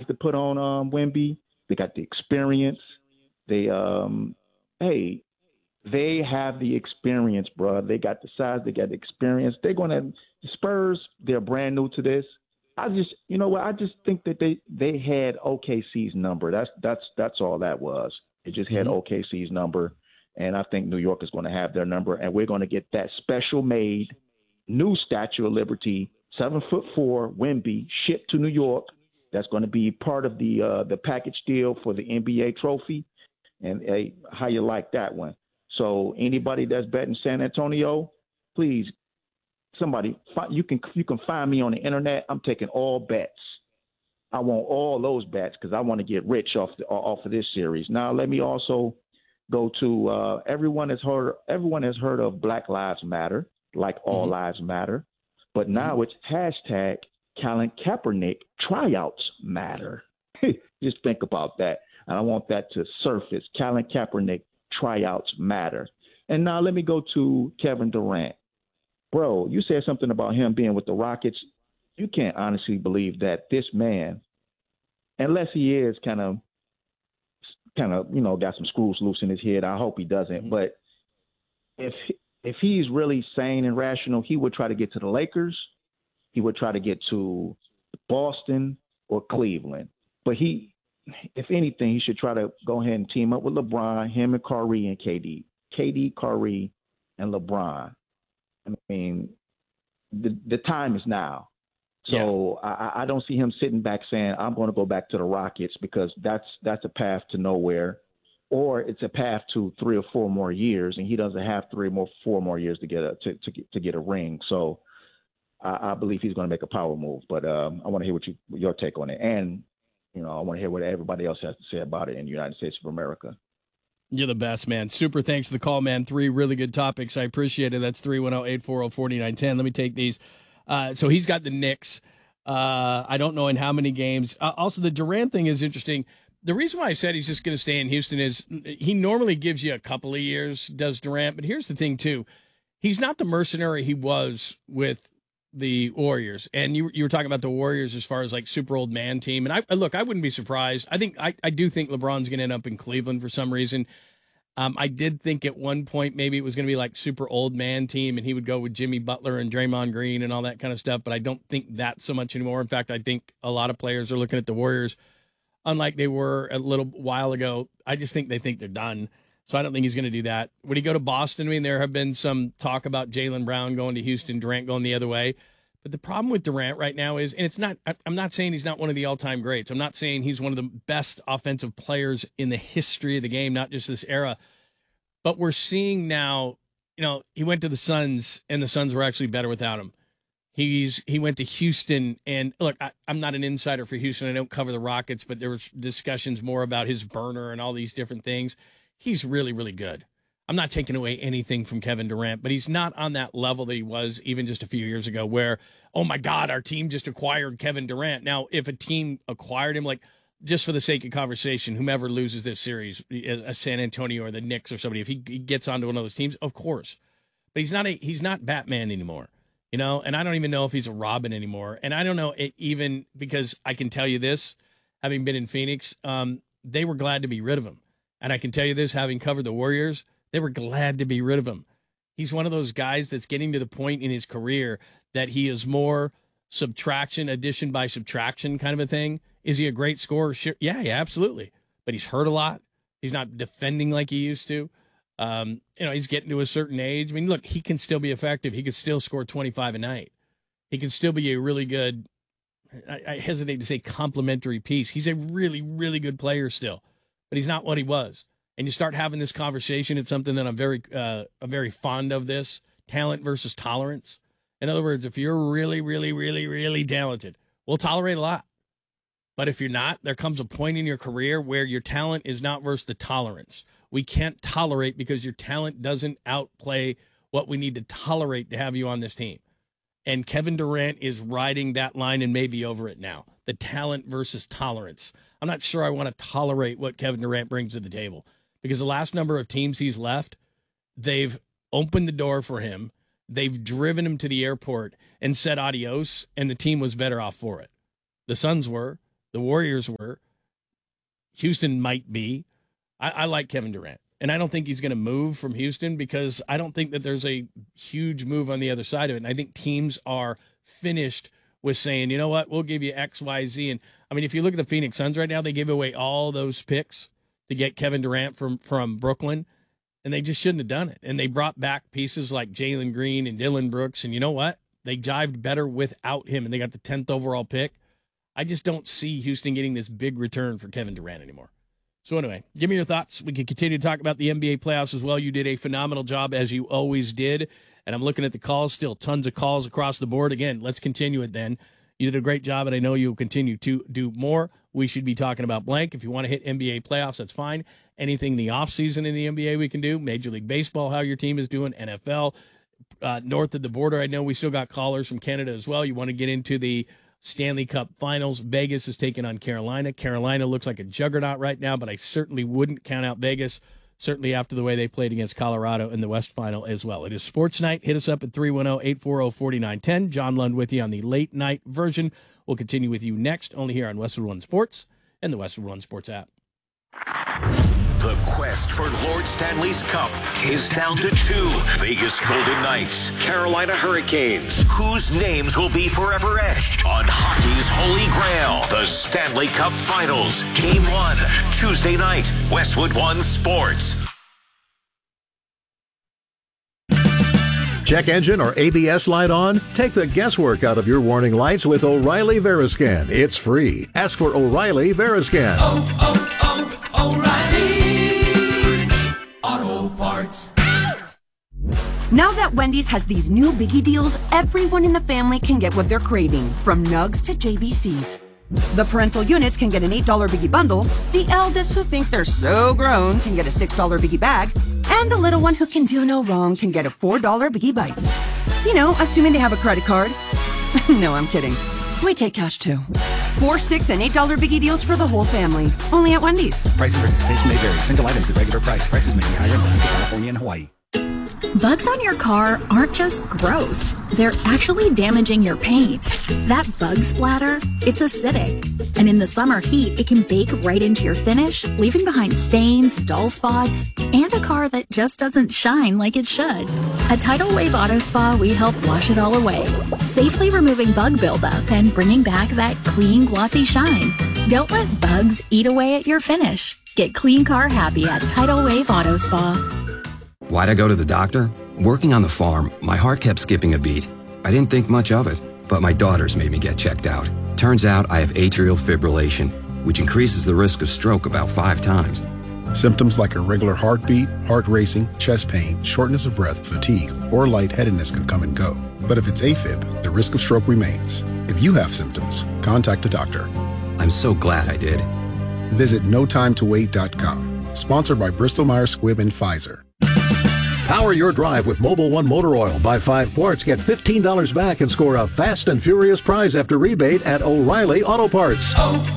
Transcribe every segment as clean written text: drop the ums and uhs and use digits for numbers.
to put on Wemby. They got the experience. They hey, they have the experience, bro. They got the size. They got the experience. They're gonna the Spurs. They're brand new to this. I just, you know what? I just think that they had OKC's number. That's all that was. They just had OKC's number, and I think New York is going to have their number, and we're going to get that special made new Statue of Liberty, 7'4" Wemby shipped to New York. That's going to be part of the package deal for the NBA trophy. And hey, how you like that one? So anybody that's betting San Antonio, please, somebody, you can find me on the internet. I'm taking all bets. I want all those bets because I want to get rich off of this series. Now let me also go to everyone has heard of Black Lives Matter, like all lives matter, but now it's hashtag Colin Kaepernick tryouts matter. Just think about that. And I want that to surface. Colin Kaepernick tryouts matter. And now let me go to Kevin Durant. Bro, you said something about him being with the Rockets. You can't honestly believe that this man, unless he is kind of, got some screws loose in his head. I hope he doesn't. But if he's really sane and rational, he would try to get to the Lakers. He would try to get to Boston or Cleveland. But if anything, he should try to go ahead and team up with LeBron, him and Kyrie and KD. KD, Kyrie, and LeBron. I mean, the time is now. So I don't see him sitting back saying, I'm going to go back to the Rockets because that's a path to nowhere. Or it's a path to 3 or 4 more years, and he doesn't have 4 more years to get a ring. So I believe he's going to make a power move. But I want to hear your take on it. And, I want to hear what everybody else has to say about it in the United States of America. You're the best, man. Super thanks for the call, man. 3 really good topics. I appreciate it. That's 310-840-4910. Let me take these. So he's got the Knicks. I don't know in how many games. Also, the Durant thing is interesting. The reason why I said he's just going to stay in Houston is he normally gives you a couple of years, does Durant. But here's the thing, too. He's not the mercenary he was with the Warriors. And you were talking about the Warriors as far as like super old man team. And I wouldn't be surprised. I do think LeBron's going to end up in Cleveland for some reason. I did think at one point maybe it was going to be like super old man team and he would go with Jimmy Butler and Draymond Green and all that kind of stuff. But I don't think that so much anymore. In fact, I think a lot of players are looking at the Warriors unlike they were a little while ago. I just think they think they're done. So I don't think he's going to do that. Would he go to Boston? I mean, there have been some talk about Jaylen Brown going to Houston, Durant going the other way. But the problem with Durant right now is, and it's not, I'm not saying he's not one of the all-time greats. I'm not saying he's one of the best offensive players in the history of the game, not just this era. But we're seeing now, he went to the Suns, and the Suns were actually better without him. He went to Houston, and look, I'm not an insider for Houston. I don't cover the Rockets, but there was discussions more about his burner and all these different things. He's really, really good. I'm not taking away anything from Kevin Durant, but he's not on that level that he was even just a few years ago where, oh, my God, our team just acquired Kevin Durant. Now, if a team acquired him, like just for the sake of conversation, whomever loses this series, a San Antonio or the Knicks or somebody, if he gets onto one of those teams, of course. But he's not Batman anymore, and I don't even know if he's a Robin anymore. And I don't know even because I can tell you this, having been in Phoenix, they were glad to be rid of him. And I can tell you this, having covered the Warriors, they were glad to be rid of him. He's one of those guys that's getting to the point in his career that he is more subtraction, addition by subtraction kind of a thing. Is he a great scorer? Sure. Yeah, absolutely. But he's hurt a lot. He's not defending like he used to. He's getting to a certain age. I mean, look, he can still be effective. He could still score 25 a night. He can still be a really good, I hesitate to say complimentary piece. He's a really, really good player still, but he's not what he was. And you start having this conversation, it's something that I'm very fond of this, talent versus tolerance. In other words, if you're really, really, really, really talented, we'll tolerate a lot. But if you're not, there comes a point in your career where your talent is not versus the tolerance. We can't tolerate because your talent doesn't outplay what we need to tolerate to have you on this team. And Kevin Durant is riding that line and maybe over it now. The talent versus tolerance. I'm not sure I want to tolerate what Kevin Durant brings to the table. Because the last number of teams he's left, they've opened the door for him. They've driven him to the airport and said adios, and the team was better off for it. The Suns were. the Warriors were. Houston might be. I like Kevin Durant, and I don't think he's going to move from Houston because I don't think that there's a huge move on the other side of it. And I think teams are finished with saying, you know what, we'll give you X, Y, Z. And I mean, if you look at the Phoenix Suns right now, they gave away all those picks to get Kevin Durant from Brooklyn, and they just shouldn't have done it. And they brought back pieces like Jalen Green and Dylan Brooks, and you know what? They jived better without him, and they got the 10th overall pick. I just don't see Houston getting this big return for Kevin Durant anymore. So anyway, give me your thoughts. We can continue to talk about the NBA playoffs as well. You did a phenomenal job, as you always did. And I'm looking at the calls, still tons of calls across the board. Again, let's continue it then. You did a great job, and I know you'll continue to do more. We should be talking about blank. If you want to hit NBA playoffs, that's fine. Anything in the offseason in the NBA we can do. Major League Baseball, how your team is doing. NFL, north of the border. I know we still got callers from Canada as well. You want to get into the Stanley Cup Finals. Vegas is taking on Carolina. Carolina looks like a juggernaut right now, but I certainly wouldn't count out Vegas, certainly after the way they played against Colorado in the West Final as well. It is Sports Night. Hit us up at 310-840-4910. John Lund with you on the late night version. We'll continue with you next, only here on Westwood One Sports and the Westwood One Sports app. The quest for Lord Stanley's Cup is down to 2. Vegas Golden Knights, Carolina Hurricanes. Whose names will be forever etched on hockey's holy grail? The Stanley Cup Finals. Game 1, Tuesday night, Westwood One Sports. Check engine or ABS light on? Take the guesswork out of your warning lights with O'Reilly Veriscan. It's free. Ask for O'Reilly Veriscan. O'Reilly Auto Parts. Now that Wendy's has these new biggie deals, everyone in the family can get what they're craving, from nugs to JBCs. The parental units can get an $8 biggie bundle, the eldest who think they're so grown can get a $6 biggie bag, and the little one who can do no wrong can get a $4 biggie bites. You know, assuming they have a credit card. No, I'm kidding. We take cash too. 4, 6, and $8 biggie deals for the whole family. Only at Wendy's. Price and participation may vary. Single items at regular price. Prices may be higher in Alaska, California, and Hawaii. Bugs on your car aren't just gross. They're actually damaging your paint. That bug splatter, it's acidic. And in the summer heat, it can bake right into your finish, leaving behind stains, dull spots, and a car that just doesn't shine like it should. At Tidal Wave Auto Spa, we help wash it all away, safely removing bug buildup and bringing back that clean, glossy shine. Don't let bugs eat away at your finish. Get clean car happy at Tidal Wave Auto Spa. Why'd I go to the doctor? Working on the farm, my heart kept skipping a beat. I didn't think much of it, but my daughters made me get checked out. Turns out I have atrial fibrillation, which increases the risk of stroke about 5 times. Symptoms like irregular heartbeat, heart racing, chest pain, shortness of breath, fatigue, or lightheadedness can come and go. But if it's AFib, the risk of stroke remains. If you have symptoms, contact a doctor. I'm so glad I did. Visit notimetowait.com. Sponsored by Bristol-Myers Squibb and Pfizer. Power your drive with Mobil 1 motor oil. Buy 5 quarts, get $15 back, and score a fast and furious prize after rebate at O'Reilly Auto Parts.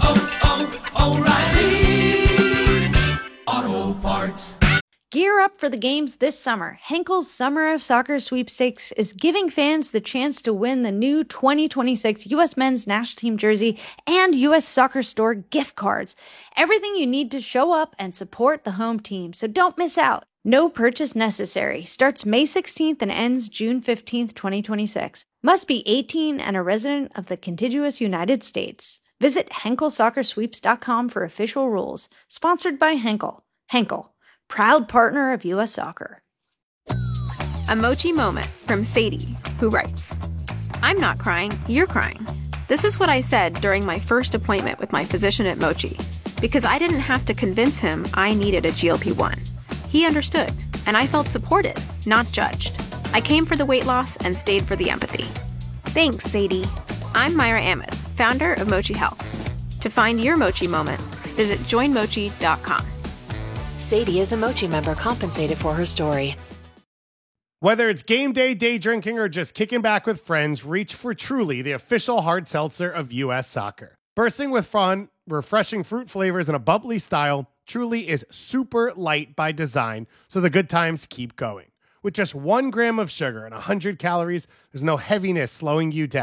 O'Reilly Auto Parts. Gear up for the games this summer. Henkel's Summer of Soccer Sweepstakes is giving fans the chance to win the new 2026 U.S. Men's National Team jersey and U.S. Soccer Store gift cards. Everything you need to show up and support the home team, so don't miss out. No purchase necessary. Starts May 16th and ends June 15th, 2026. Must be 18 and a resident of the contiguous United States. Visit HenkelSoccerSweeps.com for official rules. Sponsored by Henkel. Henkel, proud partner of U.S. Soccer. A Mochi moment from Sadie, who writes, I'm not crying, you're crying. This is what I said during my first appointment with my physician at Mochi, because I didn't have to convince him I needed a GLP-1. He understood, and I felt supported, not judged. I came for the weight loss and stayed for the empathy. Thanks, Sadie. I'm Myra Ahmed, founder of Mochi Health. To find your Mochi moment, visit joinmochi.com. Sadie is a Mochi member compensated for her story. Whether it's game day, day drinking, or just kicking back with friends, reach for Truly, the official hard seltzer of U.S. Soccer. Bursting with fun, refreshing fruit flavors, and a bubbly style, Truly is super light by design, so the good times keep going. With just 1 gram of sugar and 100 calories, there's no heaviness slowing you down.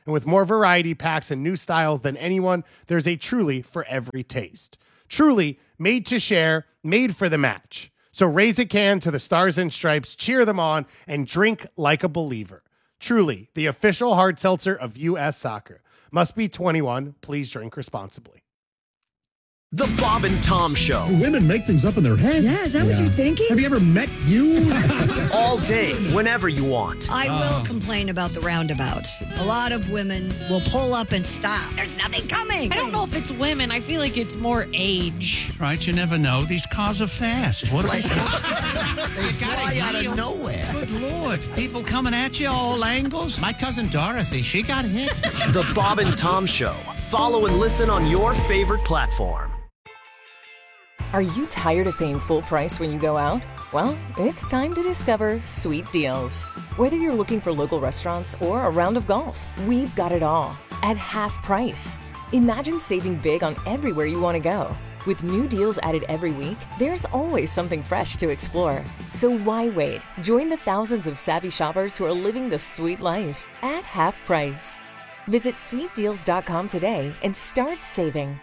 And with more variety packs and new styles than anyone, there's a Truly for every taste. Truly, made to share, made for the match. So raise a can to the Stars and Stripes, cheer them on, and drink like a believer. Truly, the official hard seltzer of U.S. Soccer. Must be 21. Please drink responsibly. The Bob and Tom Show. Women make things up in their head. Yeah, is that what you're thinking? Have you ever met you? All day, whenever you want. I will complain about the roundabouts. A lot of women will pull up and stop. There's nothing coming. I don't know if it's women. I feel like it's more age. Right, you never know. These cars are fast. What they fly out of nowhere. Good Lord. People coming at you all angles. My cousin Dorothy, she got hit. The Bob and Tom Show. Follow and listen on your favorite platform. Are you tired of paying full price when you go out? Well, it's time to discover Sweet Deals. Whether you're looking for local restaurants or a round of golf, we've got it all at half price. Imagine saving big on everywhere you want to go. With new deals added every week, there's always something fresh to explore. So why wait? Join the thousands of savvy shoppers who are living the sweet life at half price. Visit sweetdeals.com today and start saving.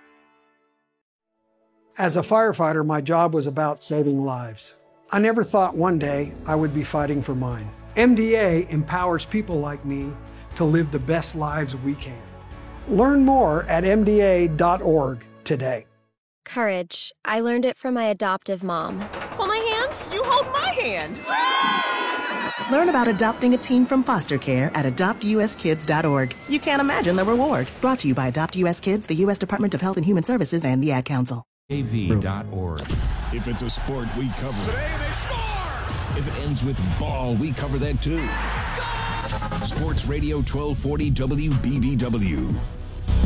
As a firefighter, my job was about saving lives. I never thought one day I would be fighting for mine. MDA empowers people like me to live the best lives we can. Learn more at MDA.org today. Courage. I learned it from my adoptive mom. Hold my hand? You hold my hand. Learn about adopting a teen from foster care at adoptuskids.org. You can't imagine the reward. Brought to you by Adopt US Kids, the U.S. Department of Health and Human Services, and the Ad Council. AV.org. If it's a sport, we cover it. Today they score! If it ends with ball, we cover that too. Sports Radio 1240 WBBW.